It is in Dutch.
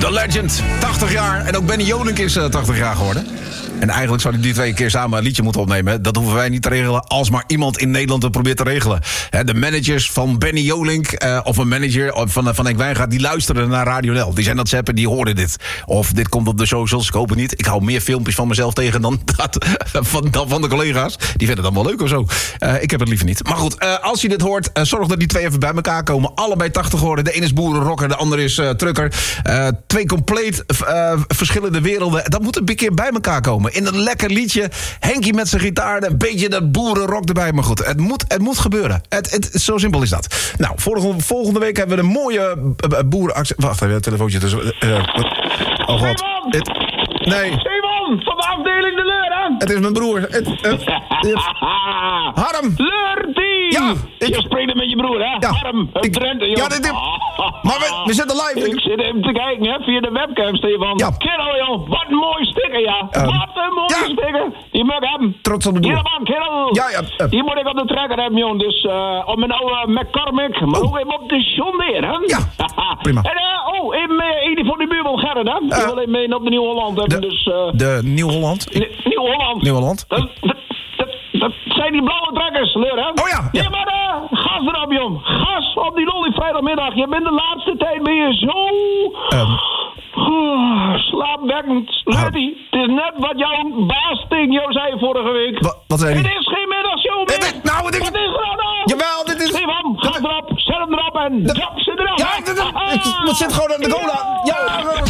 The Legend, 80 jaar. En ook Benny Jolink is 80 jaar geworden. En eigenlijk zou hij die 2 keer samen een liedje moeten opnemen. Dat hoeven wij niet te regelen als maar iemand in Nederland het probeert te regelen. De managers van Benny Jolink of een manager van Henk Wijngaard... die luisteren naar Radio NL. Die zijn dat zappen, die horen dit. Of dit komt op de socials, ik hoop het niet. Ik hou meer filmpjes van mezelf tegen dan van de collega's. Die vinden het dan wel leuk of zo. Ik heb het liever niet. Maar goed, als je dit hoort, zorg dat die 2 even bij elkaar komen. Allebei 80 geworden. De ene is boerenrocker, de andere is trucker. 2 compleet verschillende werelden. Dat moet een keer bij elkaar komen. In een lekker liedje. Henkie met zijn gitaar. Een beetje dat boerenrock erbij. Maar goed, het moet gebeuren. Zo simpel is dat. Nou, volgende week hebben we een mooie boerenactie. Wacht even, een telefoontje tussen. Oh god. Nee. Simon, van de afdeling De Leur, hè? Het is mijn broer. Harm. Leurtie! Ja, je spreekt met je broer, hè? Ja, Harm, uit Drenthe, joh. Ja, maar we zitten live. Ik zit even te kijken, hè, via de webcam, Stefan. Ja. Kerel, joh, wat een mooi sticker, ja. Wat een mooie sticker. Die mag hem. Trots op de broer. Hier, man, kerel. Ja. Die moet ik op de trekker hebben, joh. Dus op mijn oude McCormick, maar ook even op de John Deere, hè? Ja, prima. En even voor de buurman Gerrit, hè? Die wil even mee op de Nieuw-Holland hebben, dus... De Nieuw-Holland? Nieuw-Holland. Nieuw-Holland? Dat zijn die blauwe trekkers, Leur, hè? Oh ja. Ja, maar gas erop, jong. Gas op die lolly vrijdagmiddag. Je bent de laatste tijd ben je zo... slaapwekkend. Leurtie, het is net wat jouw baas tegen jou zei vorige week. Wat zei hij? Het is geen middagshow meer. Wat is er nou? Jawel, dit is... Stefan, gas erop, zet hem erop en drop ze erop. Ja, ik zit gewoon aan de cola. Ja,